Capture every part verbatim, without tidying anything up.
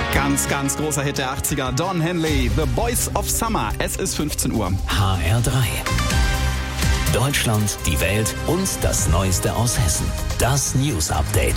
Ganz, ganz großer Hit der achtziger. Don Henley, The Boys of Summer. Es ist fünfzehn Uhr. H R drei. Deutschland, die Welt und das Neueste aus Hessen. Das News Update.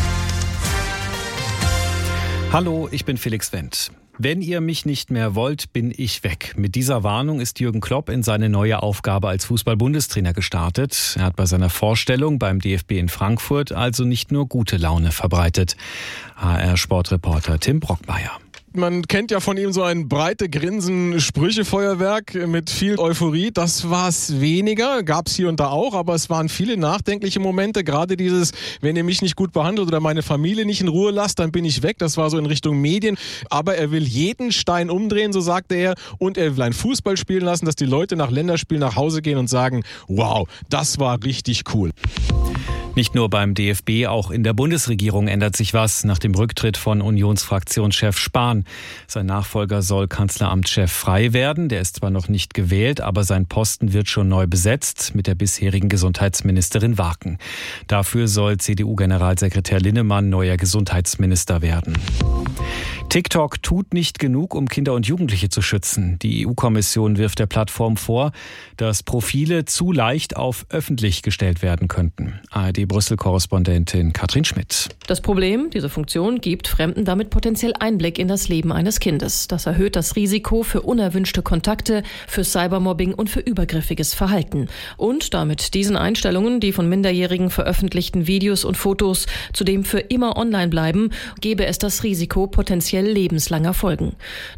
Hallo, ich bin Felix Wendt. Wenn ihr mich nicht mehr wollt, bin ich weg. Mit dieser Warnung ist Jürgen Klopp in seine neue Aufgabe als Fußball-Bundestrainer gestartet. Er hat bei seiner Vorstellung beim D F B in Frankfurt also nicht nur gute Laune verbreitet. H R-Sportreporter Tim Brockmeier. Man kennt ja von ihm so ein breite Grinsen, Sprüchefeuerwerk mit viel Euphorie. Das war es weniger, gab es hier und da auch, aber es waren viele nachdenkliche Momente. Gerade dieses, wenn ihr mich nicht gut behandelt oder meine Familie nicht in Ruhe lasst, dann bin ich weg. Das war so in Richtung Medien. Aber er will jeden Stein umdrehen, so sagte er. Und er will ein Fußball spielen lassen, dass die Leute nach Länderspielen nach Hause gehen und sagen, wow, das war richtig cool. Nicht nur beim D F B, auch in der Bundesregierung ändert sich was nach dem Rücktritt von Unionsfraktionschef Spahn. Sein Nachfolger soll Kanzleramtschef frei werden. Der ist zwar noch nicht gewählt, aber sein Posten wird schon neu besetzt mit der bisherigen Gesundheitsministerin Warken. Dafür soll C D U-Generalsekretär Linnemann neuer Gesundheitsminister werden. TikTok tut nicht genug, um Kinder und Jugendliche zu schützen. Die E U-Kommission wirft der Plattform vor, dass Profile zu leicht auf öffentlich gestellt werden könnten. A R D-Brüssel-Korrespondentin Katrin Schmidt. Das Problem, diese Funktion gibt Fremden damit potenziell Einblick in das Leben eines Kindes. Das erhöht das Risiko für unerwünschte Kontakte, für Cybermobbing und für übergriffiges Verhalten. Und damit diesen Einstellungen, die von Minderjährigen veröffentlichten Videos und Fotos zudem für immer online bleiben, gäbe es das Risiko potenziell lebenslanger Folgen.